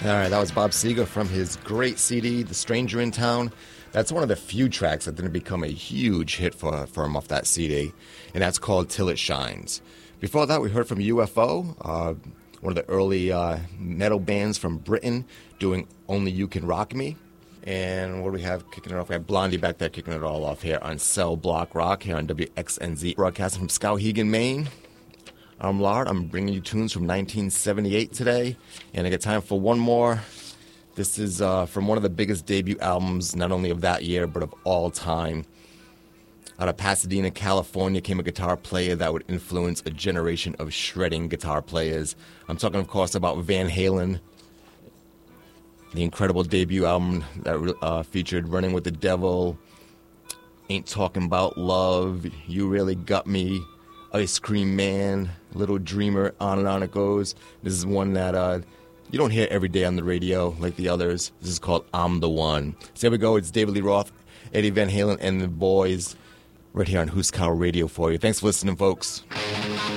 All right, that was Bob Seger from his great CD, The Stranger in Town. That's one of the few tracks that didn't become a huge hit for him off that CD, and that's called Till It Shines. Before that, we heard from UFO, one of the early metal bands from Britain, doing Only You Can Rock Me. And what do we have kicking it off? We have Blondie back there kicking it all off here on Cell Block Rock here on WXNZ, broadcasting from Skowhegan, Maine. I'm Lard. I'm bringing you tunes from 1978 today, and I got time for one more. This is from one of the biggest debut albums, not only of that year, but of all time. Out of Pasadena, California, came a guitar player that would influence a generation of shredding guitar players. I'm talking, of course, about Van Halen. The incredible debut album that featured Running with the Devil, Ain't Talking About Love, You Really Got Me, Ice Cream Man, Little Dreamer, on it goes. This is one that you don't hear every day on the radio like the others. This is called I'm the One. So here we go. It's David Lee Roth, Eddie Van Halen, and the boys right here on Huskow Radio for you. Thanks for listening, folks.